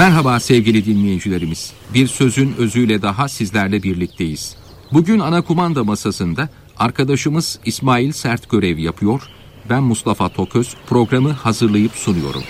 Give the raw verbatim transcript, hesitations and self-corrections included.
Merhaba sevgili dinleyicilerimiz. Bir sözün özüyle daha sizlerle birlikteyiz. Bugün ana kumanda masasında arkadaşımız İsmail Sert görev yapıyor. Ben Mustafa Toköz programı hazırlayıp sunuyorum.